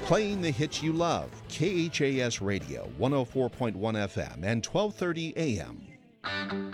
Playing the hits you love. KHAS Radio, 104.1 FM and 1230 AM.